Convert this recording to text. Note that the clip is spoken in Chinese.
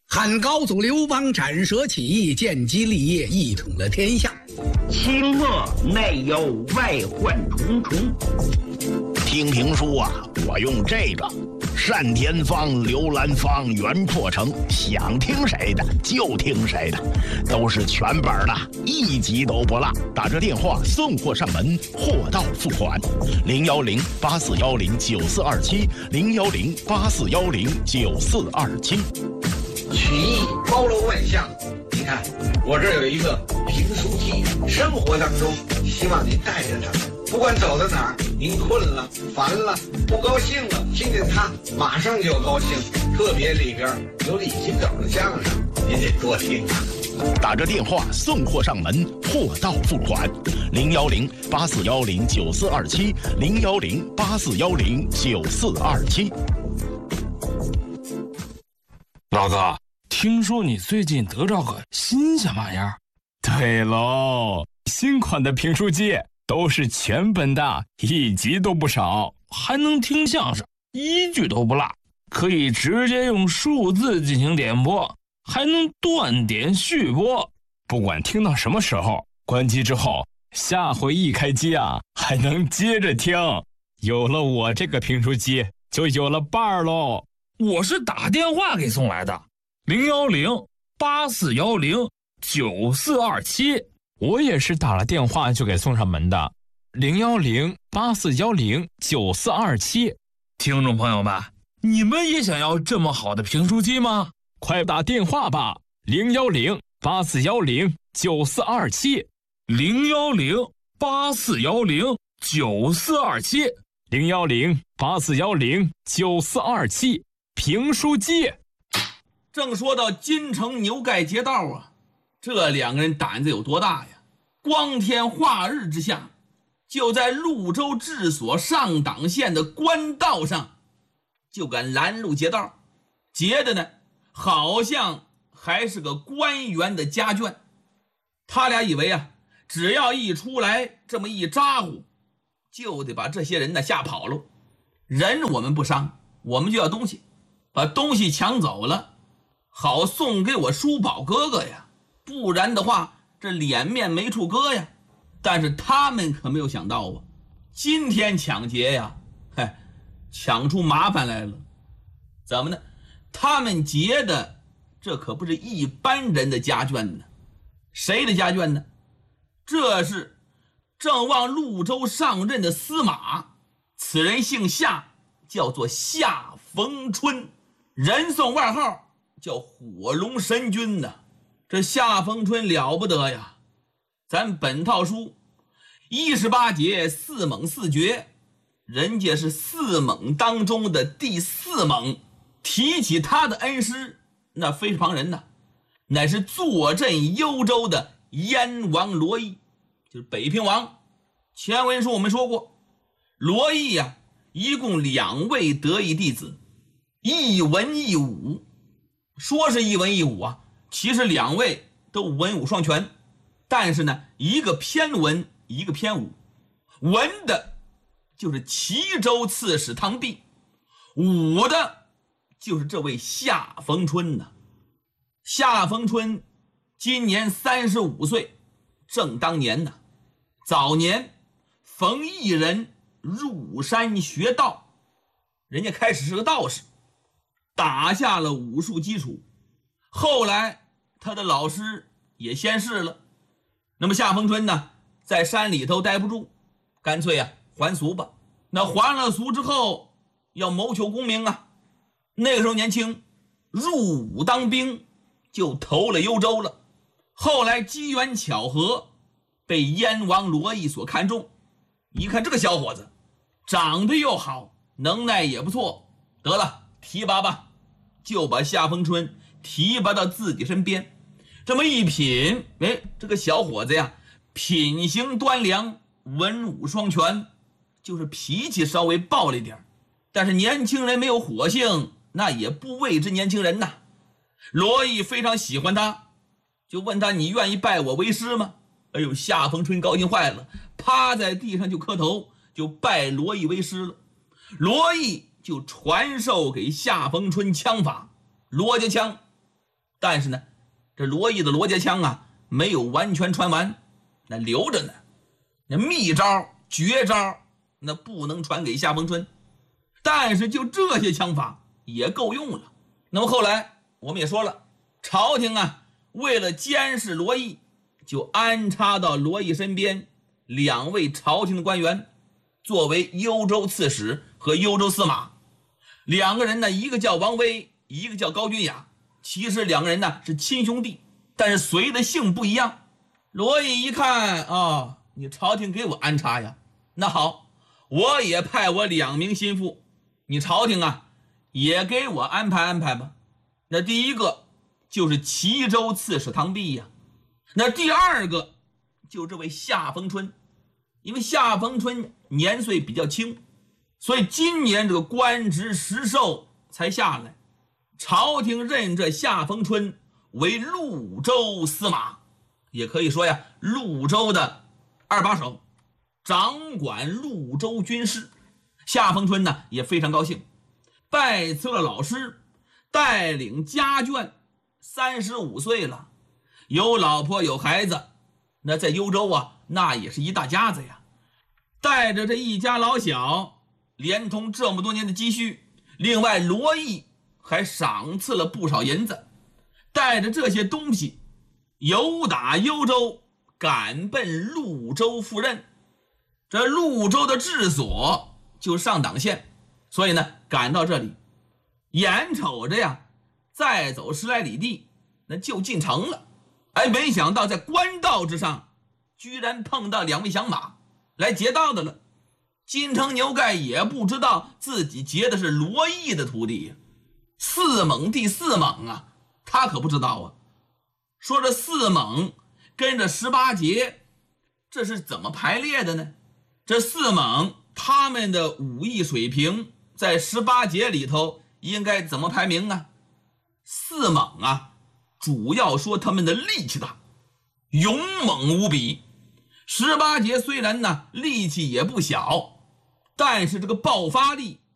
汉高祖刘邦斩蛇起义，建基立业，一统了天下。 清末内忧外患重重。 听评书啊，我用这个单田芳、刘兰芳、袁破城，想听谁的就听谁的，都是全本的，一集都不落。打这电话送货上门，货到付款。010-8410-9427，010-8410-9427。 曲艺包罗万象，你看我这儿有一个评书机，生活当中希望您带着它，不管走到哪儿，您困了、烦了、不高兴了，听见它马上就高兴。特别里边有李金斗的相声，您得多听啊。 打着电话送货上门，货到付款。010-8410-9427，010-8410-9427。 老哥，听说你最近得着个新鲜玩意儿？ 对喽，新款的评书机都是全本的，一集都不少， 还能听相声，一句都不落，可以直接用数字进行点播，还能断点续播。 不管听到什么时候，关机之后，下回一开机啊，还能接着听。有了我这个评书机，就有了伴儿喽。 我是打电话给送来的，010-8410-9427。 我也是打了电话就给送上门的，010-8410-9427。 听众朋友们，你们也想要这么好的评书机吗？ 快打电话吧，010-8410-9427。 010-8410-9427。 010-8410-9427。评书机。 正说到金城牛盖街道啊，这两个人胆子有多大呀？光天化日之下，就在潞州治所上党县的官道上就敢拦路劫道，劫的呢好像还是个官员的家眷。他俩以为啊，只要一出来这么一咋呼，就得把这些人呢吓跑了。人我们不伤，我们就要东西，把东西抢走了，好送给我叔宝哥哥呀，不然的话这脸面没处搁呀。但是他们可没有想到啊，今天抢劫呀，抢出麻烦来了。怎么呢？他们劫的这可不是一般人的家眷呢。谁的家眷呢？这是正往潞州上任的司马，此人姓夏，叫做夏逢春，人送外号叫火龙神君呢。这夏逢春了不得呀，咱本套书18节四猛四绝，人家是四猛当中的第四猛。提起他的恩师，那非是旁人呐，乃是坐镇幽州的燕王罗毅，就是北平王。前文书我们说过，罗毅呀，一共2位得意弟子，一文一武。说是一文一武啊，其实2位都文武双全，但是呢，一个偏文，一个偏武。文的就是齐州刺史汤弼，武的就是这位夏逢春呢。夏逢春今年35岁，正当年呢。早年逢一人入山学道，人家开始是个道士，打下了武术基础。后来他的老师也仙逝了，那么夏逢春呢，在山里头待不住，干脆啊还俗吧。那还了俗之后，要谋求功名啊。那个时候年轻，入伍当兵，就投了幽州了。后来机缘巧合，被燕王罗毅所看中。一看这个小伙子长得又好，能耐也不错，得了，提拔吧，就把夏逢春提拔到自己身边。这么一品，这个小伙子呀，品行端良，文武双全，就是脾气稍微暴了一点。但是年轻人没有火性，那也不谓之年轻人呐。罗毅非常喜欢他，就问他，你愿意拜我为师吗？哎呦，夏逢春高兴坏了，趴在地上就磕头，就拜罗毅为师了。罗毅就传授给夏逢春枪法，罗家枪， 但是呢，这罗毅的罗家枪啊，没有完全传完，那留着呢。那秘招、绝招，那不能传给夏风春，但是就这些枪法也够用了。那么后来我们也说了，朝廷啊，为了监视罗毅，就安插到罗毅身边2位朝廷的官员，作为幽州刺史和幽州司马。2个人呢，一个叫王威，一个叫高君雅。其实2个人呢是亲兄弟，但是随的姓不一样。罗毅一看啊，你朝廷给我安插呀，那好，我也派我2名心腹，你朝廷啊也给我安排安排吧。那第一个就是齐州刺史唐弼呀，那第2个就这位夏风春。因为夏风春年岁比较轻，所以今年这个官职实授才下来，朝廷任这夏风春为潞州司马，也可以说呀，潞州的2把手，掌管潞州军事。夏风春呢也非常高兴，拜辞了老师，带领家眷，35岁了，有老婆有孩子，那在幽州啊，那也是一大家子呀。带着这一家老小，连同这么多年的积蓄，另外罗毅还赏赐了不少银子，带着这些东西由打幽州赶奔潞州赴任。这潞州的治所就上党县，所以呢赶到这里，眼瞅着呀再走10来里地，那就进城了。没想到在官道之上居然碰到2位响马来劫道的了。金城牛盖也不知道自己劫的是罗毅的徒弟，4猛第4猛啊，他可不知道啊。说这4猛跟着18节，这是怎么排列的呢？这4猛他们的武艺水平在18节里头应该怎么排名啊？4猛啊，主要说他们的力气大，勇猛无比。18节虽然呢力气也不小，但是这个爆发力